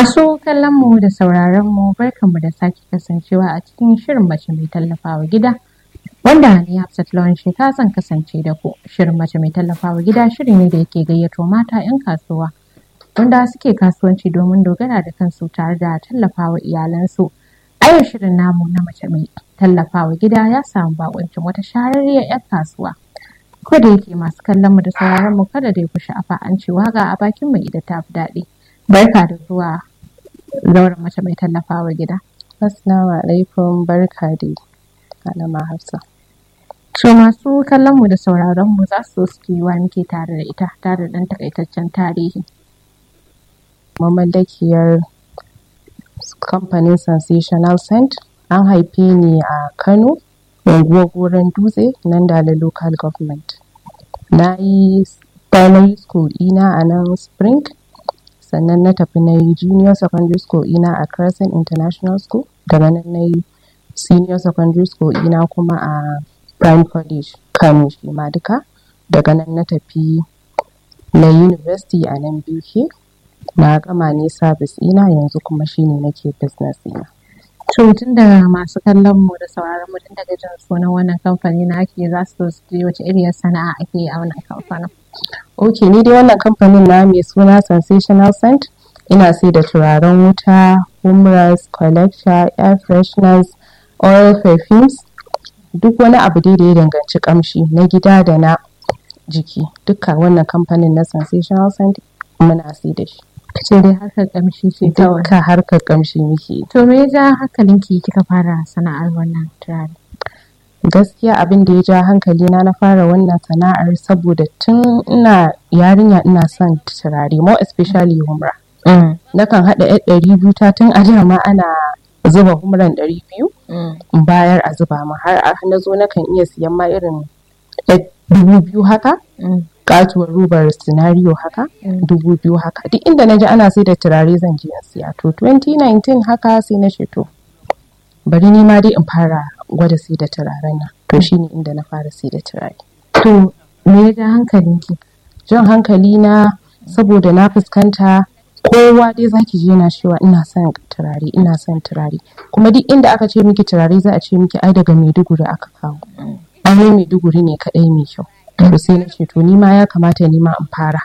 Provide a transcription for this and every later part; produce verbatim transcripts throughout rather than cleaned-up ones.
Masu kallon mu da sauraron mu barkanmu da sake kasancewa a cikin shirin mace mai tallafawa gida wanda ni Hafsat Lawan Sheka zan kasance da ku. Shirin mace mai tallafawa gida shiri ne da yake gayyato mata 'yan kasuwa wanda suke kasuwanci domin dogara da kansu tare da tallafawa iyalansu. A yau shirin namu na mace mai tallafawa gida ya samu bakuncin wata shahararriyar 'yan kasuwa. Ko da yake masu kallon mu da sauraron mu kada dai ku sha'afa an ce waka a bakin mai ida ta fi daɗi. Barka da zuwa zauren mace mai tallafawa gida. Assalamu alaikum, barka dai Malama Hafsa. To masu kallon mu da sauraron mu za su so su wa muke tare da ita tare da ɗan takaitaccen tarihi. Mamallakiyar kamfanin Sensational Scent, an haife ni a Kano, unguwar Goron Dutse, nan da local government. Na yi primary school ina a nan Spring, sannan na tafi na yi junior secondary school ina a Crescent International School, daga nan na yi senior secondary school ina kuma a Prime College Kano shi ma duka. Daga nan na tafi na university a nan B U K, na gama ne service ina, yanzu kuma shine nake business ina. To tun da masu kallon mu da sauraron mu tun daga jin sunan wannan kamfani na ake za su so su wace iriyar sana'a ake yi a wannan kamfanin. Ok, ni dai wannan kamfanin na mai suna Sensational Scent, ina sai da turaren wuta, humras, collector, air fresheners, oil perfumes, duk wani abu dai da ya danganci kamshi na gida da na jiki. Dukkan wannan kamfanin na Sensational Scent muna sai da shi. Ce dai harkar kamshi ce kawai. Dukkan harkar kamshi muke. To me ya ja hankalinki kika fara sana'ar wannan turare? Gaskiya abin da ya ja hankalina na fara wannan sana'ar saboda tun ina yarinya ina son turare, more especially humra. Mm. Nakan haɗa yar ɗari biyu ta tun a ma ana zuba humran ɗari biyu in bayar a zuba ma, har na zo nakan iya siyan ma irin dubu biyu haka. Mm. Katuwar rubar scenario haka, Mm. dubu biyu haka. Duk inda na ji ana sai da turare zan je in siya. To twenty nineteen haka sai na ce to bari ni ma dai in fara gwada sai da turaren nan. To shine inda na fara sai da turare. To me ya ja hankalinki? Jan hankali na saboda na fuskanta kowa dai zaki je na cewa ina son turare, ina son turare. Kuma duk inda aka ce miki turare za a ce miki ai daga Maiduguri aka kawo. Ai Maiduguri ne kadai mai kyau. To sai na ce to ni ma ya kamata ni ma in fara.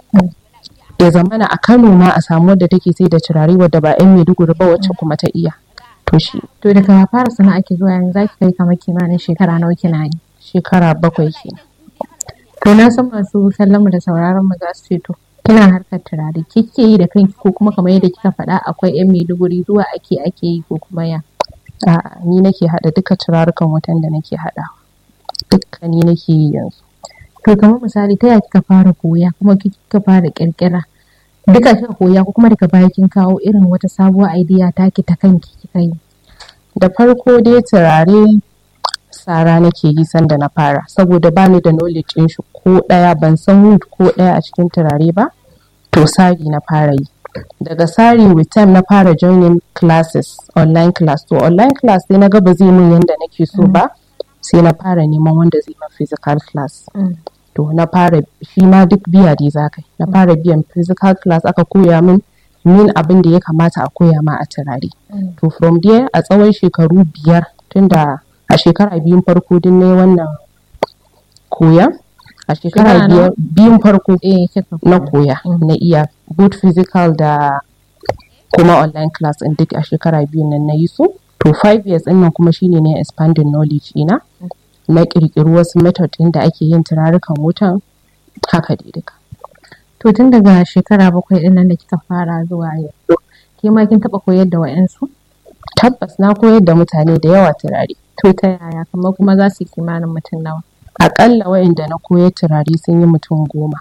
Ya zamana a Kano ma a samu wadda take sai da turare wadda ba 'yan Maiduguri ba wacce kuma ta iya. To shi. To daga fara sana'a ke zuwa yanzu zaki kai kamar kimanin shekara nawa kina yi? Shekara bakwai kenan. To na san masu kallon mu da sauraron mu za su ce to kina harkar turare kike yi da kanki ko kuma kamar yadda kika faɗa akwai 'yan Maiduguri zuwa ake ake yi ko kuma ya? A'a, ni nake haɗa duka turarukan wutan da nake haɗawa. Dukka ni nake yi yanzu. To kamar misali ta yaya kika fara koya kuma kika fara kirkira? Duka kika koya ko kuma daga baya kin kawo irin wata sabuwar idea taki ta kanki kika yi? Da farko dai turare sara nake yi sanda na fara saboda bani da knowledge din shi ko ɗaya, ban san wood ko ɗaya a cikin turare ba. To sari na fara yi. Daga sari with time na fara joining classes, online class. To online class sai na ga ba zai min yanda nake so ba. Sai na fara neman wanda zai ma physical class. Mm. To na fara shi ma duk biya dai za kai. Na fara biyan physical class aka koya min min abin da ya kamata a koya ma a turare. Mm. To from there a tsawon shekaru biyar tunda a shekara biyun farko din ne wannan koya. A shekara biyar biyun farko Eh kika na koya Mm. na iya both physical da kuma online class in duk a shekara biyun nan na yi su. To five years ɗin nan kuma shine ne expanding knowledge ina. Na ƙirƙiri wasu method ɗin da ake yin turarukan wutan haka dai duka. To tun daga shekara bakwai ɗin nan da kika fara zuwa yanzu ke ma kin taɓa koyar da wa'yansu? Tabbas na koyar da mutane da yawa turare. To ta yaya kamar kuma za su yi kimanin mutum nawa? Aƙalla waɗanda na koyar turare sun yi mutum goma.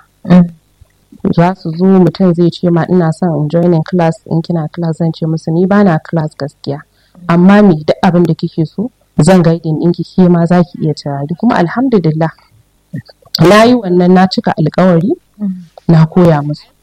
Za su zo mutum zai ce ma ina son in joining class, in kina class zan ce musu ni bana class gaskiya. Amma me duk abin da kike so zan guiding ɗinki ke ma za ki iya turare. Kuma alhamdulillah na yi wannan na cika alkawari na koya musu.